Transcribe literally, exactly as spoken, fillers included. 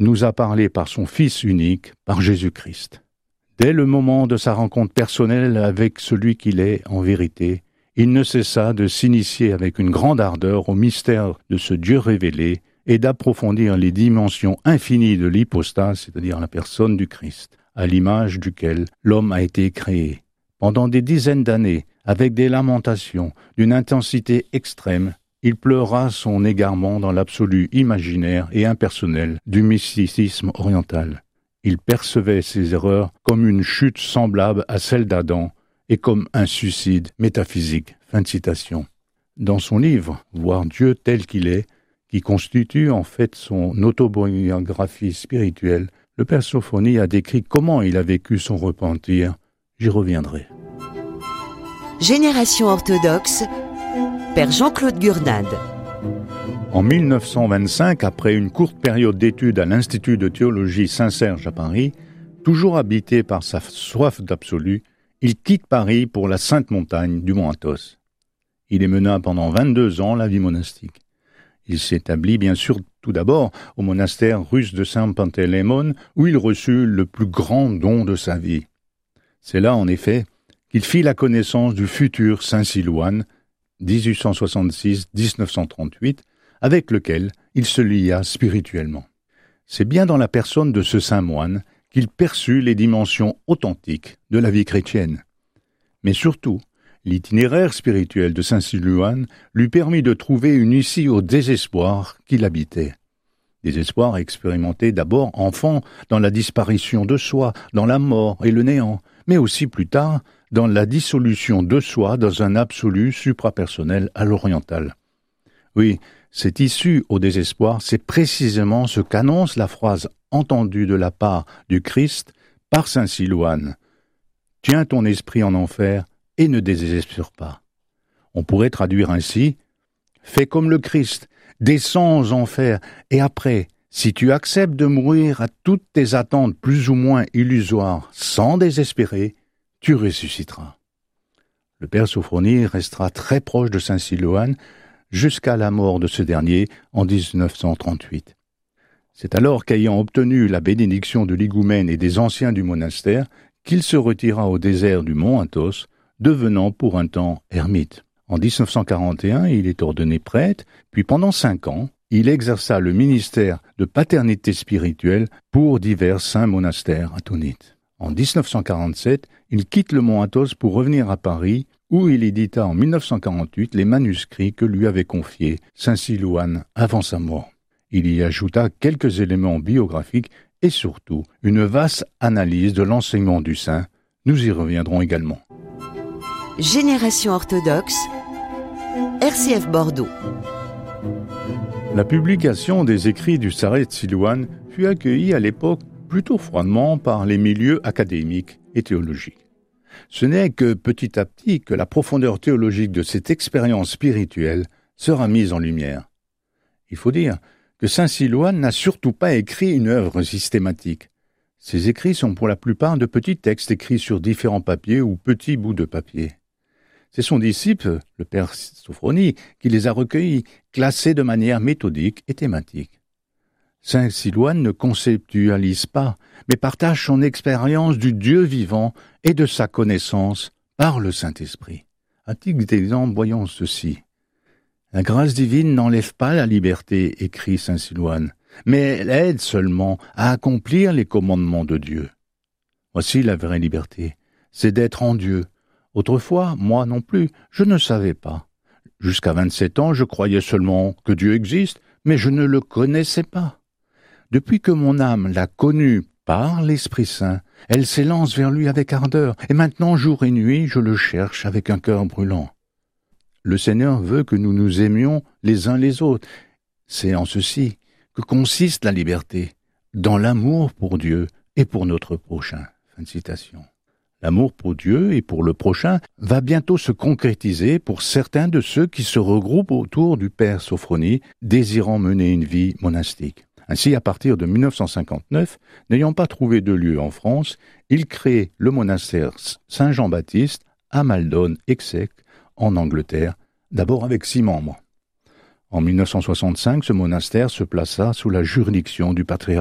nous a parlé par son Fils unique, par Jésus-Christ. Dès le moment de sa rencontre personnelle avec celui qu'il est en vérité, il ne cessa de s'initier avec une grande ardeur au mystère de ce Dieu révélé et d'approfondir les dimensions infinies de l'hypostase, c'est-à-dire la personne du Christ, à l'image duquel l'homme a été créé. Pendant des dizaines d'années, avec des lamentations d'une intensité extrême, il pleura son égarement dans l'absolu imaginaire et impersonnel du mysticisme oriental. Il percevait ses erreurs comme une chute semblable à celle d'Adam et comme un suicide métaphysique. Fin de citation. Dans son livre « Voir Dieu tel qu'il est », qui constitue en fait son autobiographie spirituelle, le père Sophonie a décrit comment il a vécu son repentir. J'y reviendrai. Génération orthodoxe, père Jean-Claude Gurnade. En mille neuf cent vingt-cinq, après une courte période d'études à l'Institut de théologie Saint-Serge à Paris, toujours habité par sa soif d'absolu, il quitte Paris pour la sainte montagne du Mont Athos. Il y mena pendant vingt-deux ans la vie monastique. Il s'établit bien sûr tout d'abord au monastère russe de Saint-Pantélémon, où il reçut le plus grand don de sa vie. C'est là, en effet, qu'il fit la connaissance du futur Saint Silouane, dix-huit cent soixante-six à dix-neuf cent trente-huit, avec lequel il se lia spirituellement. C'est bien dans la personne de ce saint moine qu'il perçut les dimensions authentiques de la vie chrétienne. Mais surtout, l'itinéraire spirituel de saint Silouane lui permit de trouver une issue au désespoir qu'il habitait. Désespoir expérimenté d'abord enfant dans la disparition de soi, dans la mort et le néant, mais aussi plus tard dans la dissolution de soi dans un absolu suprapersonnel à l'oriental. Oui, cette issue au désespoir, c'est précisément ce qu'annonce la phrase entendue de la part du Christ par saint Silouane. « Tiens ton esprit en enfer et ne désespère pas. » On pourrait traduire ainsi « Fais comme le Christ, descends aux enfers, et après, si tu acceptes de mourir à toutes tes attentes plus ou moins illusoires, sans désespérer, tu ressusciteras. » Le père Sophonie restera très proche de saint Silouane jusqu'à la mort de ce dernier en dix-neuf cent trente-huit. C'est alors qu'ayant obtenu la bénédiction de l'higoumène et des anciens du monastère, qu'il se retira au désert du Mont Athos, devenant pour un temps ermite. En dix-neuf cent quarante et un, il est ordonné prêtre, puis pendant cinq ans, il exerça le ministère de paternité spirituelle pour divers saints monastères attonites. En dix-neuf cent quarante-sept, il quitte le Mont Athos pour revenir à Paris, où il édita en mille neuf cent quarante-huit les manuscrits que lui avait confiés saint Silouane avant sa mort. Il y ajouta quelques éléments biographiques et surtout une vaste analyse de l'enseignement du saint. Nous y reviendrons également. Génération orthodoxe, R C F Bordeaux. La publication des écrits du Sarret Silouane fut accueillie à l'époque plutôt froidement par les milieux académiques et théologiques. Ce n'est que petit à petit que la profondeur théologique de cette expérience spirituelle sera mise en lumière. Il faut dire que saint Silouane n'a surtout pas écrit une œuvre systématique. Ses écrits sont pour la plupart de petits textes écrits sur différents papiers ou petits bouts de papier. C'est son disciple, le père Sophonie, qui les a recueillis, classés de manière méthodique et thématique. Saint Silouane ne conceptualise pas, mais partage son expérience du Dieu vivant et de sa connaissance par le Saint-Esprit. À titre d'exemple, voyons ceci. « La grâce divine n'enlève pas la liberté, écrit saint Silouane, mais elle aide seulement à accomplir les commandements de Dieu. Voici la vraie liberté, c'est d'être en Dieu. Autrefois, moi non plus, je ne savais pas. Jusqu'à vingt-sept ans, je croyais seulement que Dieu existe, mais je ne le connaissais pas. Depuis que mon âme l'a connu par l'Esprit Saint, elle s'élance vers lui avec ardeur, et maintenant, jour et nuit, je le cherche avec un cœur brûlant. Le Seigneur veut que nous nous aimions les uns les autres. C'est en ceci que consiste la liberté, dans l'amour pour Dieu et pour notre prochain. » Fin de citation. L'amour pour Dieu et pour le prochain va bientôt se concrétiser pour certains de ceux qui se regroupent autour du père Sophonie, désirant mener une vie monastique. Ainsi, à partir de mille neuf cent cinquante-neuf, n'ayant pas trouvé de lieu en France, il crée le monastère Saint-Jean-Baptiste à Maldon, Exec, en Angleterre, d'abord avec six membres. En mille neuf cent soixante-cinq, ce monastère se plaça sous la juridiction du patriarcat